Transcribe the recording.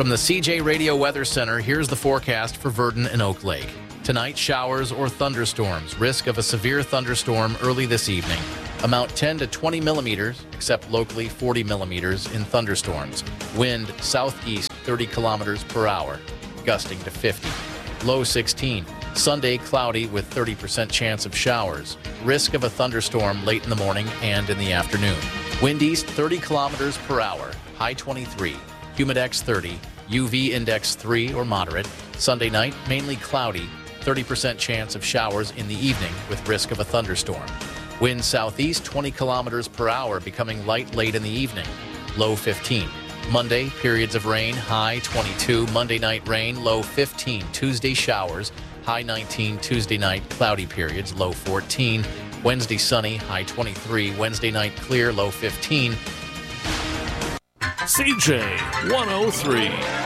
From the CJ Radio Weather Center, here's the forecast for Verdon and Oak Lake. Tonight, showers or thunderstorms. Risk of a severe thunderstorm early this evening. Amount 10 to 20 millimeters, except locally 40 millimeters in thunderstorms. Wind southeast 30 kilometers per hour, gusting to 50. Low 16. Sunday, cloudy with 30% chance of showers. Risk of a thunderstorm late in the morning and in the afternoon. Wind east 30 kilometers per hour, high 23. Humidex 30, UV index 3 or moderate. Sunday night, mainly cloudy, 30% chance of showers in the evening with risk of a thunderstorm. Wind southeast 20 kilometers per hour, becoming light late in the evening, low 15. Monday, periods of rain, high 22. Monday night rain, low 15. Tuesday showers, high 19. Tuesday night cloudy periods, low 14. Wednesday sunny, high 23. Wednesday night clear, low 15. CJ 103.